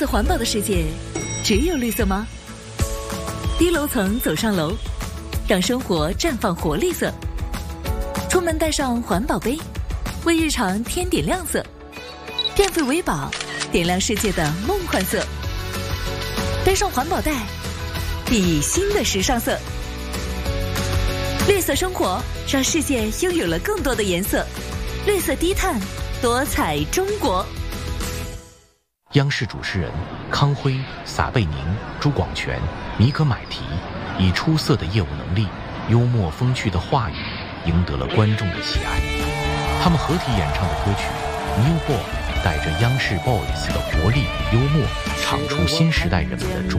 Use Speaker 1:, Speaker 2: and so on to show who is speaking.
Speaker 1: 色环保的世界，只有绿色吗？低楼层走上楼，让生活绽放活力色。出门带上环保杯，为日常添点亮色。电费为宝，点亮世界的梦幻色。背上环保袋，熠熠新的时尚色。绿色生活，让世界拥有了更多的颜色。绿色低碳，多彩中国。
Speaker 2: 央视主持人康辉、撒贝宁、朱广权、米格买提以出色的业务能力、幽默风趣的话语，赢得了观众的喜爱。他们合体演唱的歌曲《New Boy》带着央视 Boys 的活力与幽默，唱出新时代人们的中